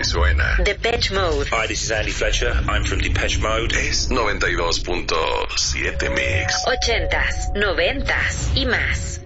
suena. Depeche Mode. Hi, this is Andy Fletcher. I'm from Depeche Mode. Es 92.7 Mix. 80s, 90s y más.